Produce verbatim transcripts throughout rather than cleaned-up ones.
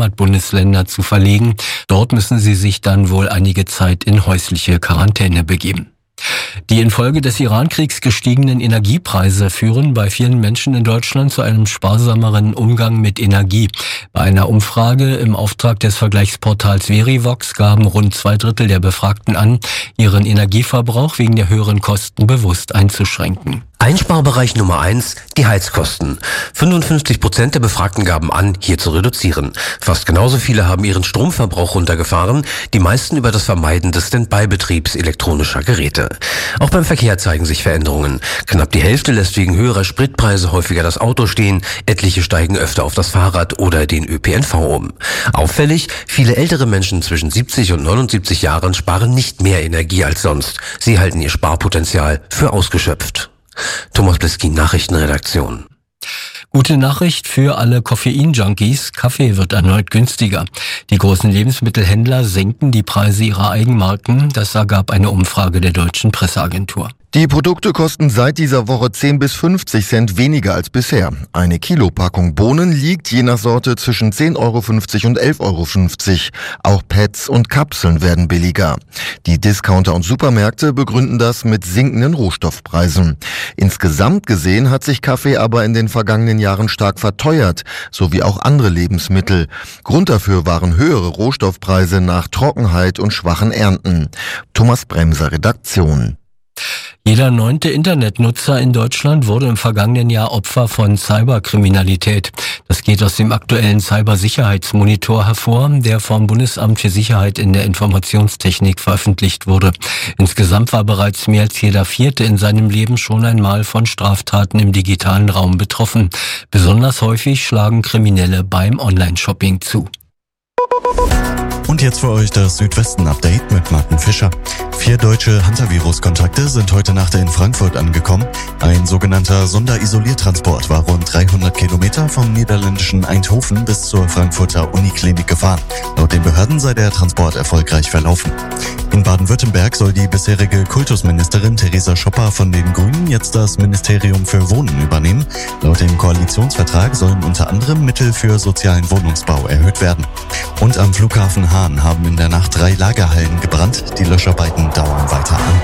Heimatbundesländer zu verlegen. Dort müssen sie sich dann wohl einige Zeit in häusliche Quarantäne begeben. Die infolge des Iran-Kriegs gestiegenen Energiepreise führen bei vielen Menschen in Deutschland zu einem sparsameren Umgang mit Energie. Bei einer Umfrage im Auftrag des Vergleichsportals Verivox gaben rund zwei Drittel der Befragten an, ihren Energieverbrauch wegen der höheren Kosten bewusst einzuschränken. Einsparbereich Nummer eins, die Heizkosten. fünfundfünfzig Prozent der Befragten gaben an, hier zu reduzieren. Fast genauso viele haben ihren Stromverbrauch runtergefahren, die meisten über das Vermeiden des Standby-Betriebs elektronischer Geräte. Auch beim Verkehr zeigen sich Veränderungen. Knapp die Hälfte lässt wegen höherer Spritpreise häufiger das Auto stehen, etliche steigen öfter auf das Fahrrad oder den Ö P N V um. Auffällig, viele ältere Menschen zwischen siebzig und neunundsiebzig Jahren sparen nicht mehr Energie als sonst. Sie halten ihr Sparpotenzial für ausgeschöpft. Thomas Blisky, Nachrichtenredaktion. Gute Nachricht für alle Koffein-Junkies. Kaffee wird erneut günstiger. Die großen Lebensmittelhändler senken die Preise ihrer Eigenmarken. Das ergab eine Umfrage der Deutschen Presseagentur. Die Produkte kosten seit dieser Woche zehn bis fünfzig Cent weniger als bisher. Eine Kilopackung Bohnen liegt je nach Sorte zwischen zehn Euro fünfzig und elf Euro fünfzig. Auch Pads und Kapseln werden billiger. Die Discounter und Supermärkte begründen das mit sinkenden Rohstoffpreisen. Insgesamt gesehen hat sich Kaffee aber in den vergangenen Jahren stark verteuert, sowie auch andere Lebensmittel. Grund dafür waren höhere Rohstoffpreise nach Trockenheit und schwachen Ernten. Thomas Bremser, Redaktion. Jeder neunte Internetnutzer in Deutschland wurde im vergangenen Jahr Opfer von Cyberkriminalität. Das geht aus dem aktuellen Cybersicherheitsmonitor hervor, der vom Bundesamt für Sicherheit in der Informationstechnik veröffentlicht wurde. Insgesamt war bereits mehr als jeder Vierte in seinem Leben schon einmal von Straftaten im digitalen Raum betroffen. Besonders häufig schlagen Kriminelle beim Online-Shopping zu. Und jetzt für euch das Südwesten-Update mit Martin Fischer. Vier deutsche Hantavirus-Kontakte sind heute Nacht in Frankfurt angekommen. Ein sogenannter Sonderisoliertransport war rund dreihundert Kilometer vom niederländischen Eindhoven bis zur Frankfurter Uniklinik gefahren. Laut den Behörden sei der Transport erfolgreich verlaufen. In Baden-Württemberg soll die bisherige Kultusministerin Theresa Schopper von den Grünen jetzt das Ministerium für Wohnen übernehmen. Laut dem Koalitionsvertrag sollen unter anderem Mittel für sozialen Wohnungsbau erhöht werden. Und am Flughafen Hahn haben in der Nacht drei Lagerhallen gebrannt. Die Löscharbeiten dauern weiter an.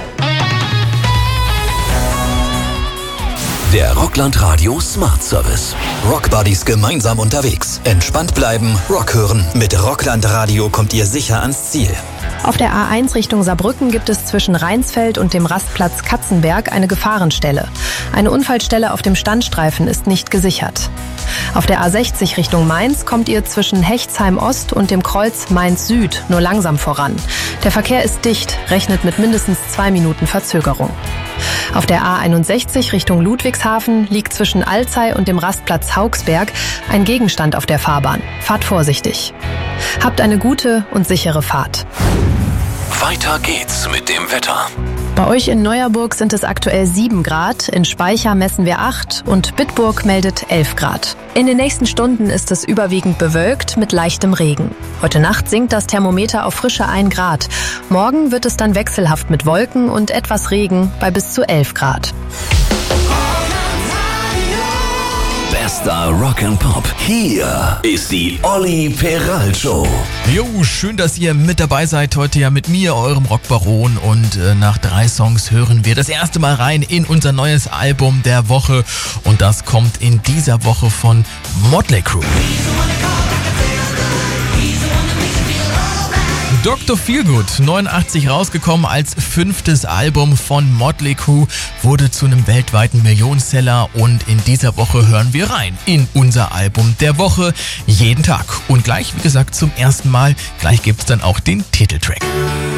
Der Rockland Radio Smart Service. Rockbuddies gemeinsam unterwegs. Entspannt bleiben, Rock hören. Mit Rockland Radio kommt ihr sicher ans Ziel. Auf der A eins Richtung Saarbrücken gibt es zwischen Rheinsfeld und dem Rastplatz Katzenberg eine Gefahrenstelle. Eine Unfallstelle auf dem Standstreifen ist nicht gesichert. Auf der A sechzig Richtung Mainz kommt ihr zwischen Hechtsheim Ost und dem Kreuz Mainz Süd nur langsam voran. Der Verkehr ist dicht, rechnet mit mindestens zwei Minuten Verzögerung. Auf der A einundsechzig Richtung Ludwigshafen liegt zwischen Alzey und dem Rastplatz Haugsberg ein Gegenstand auf der Fahrbahn. Fahrt vorsichtig. Habt eine gute und sichere Fahrt. Weiter geht's mit dem Wetter. Bei euch in Neuerburg sind es aktuell sieben Grad, in Speicher messen wir acht und Bitburg meldet elf Grad. In den nächsten Stunden ist es überwiegend bewölkt mit leichtem Regen. Heute Nacht sinkt das Thermometer auf frische ein Grad. Morgen wird es dann wechselhaft mit Wolken und etwas Regen bei bis zu elf Grad. Bester Rock and Pop. Hier ist die Olli Peral Show. Jo, schön, dass ihr mit dabei seid. Heute ja mit mir, eurem Rockbaron. Und äh, nach drei Songs hören wir das erste Mal rein in unser neues Album der Woche. Und das kommt in dieser Woche von Motley Crue. Doktor Feelgood, neunundachtzig rausgekommen als fünftes Album von Motley Crue, wurde zu einem weltweiten Millionenseller und in dieser Woche hören wir rein in unser Album der Woche jeden Tag. Und gleich, wie gesagt, zum ersten Mal, gleich gibt's dann auch den Titeltrack.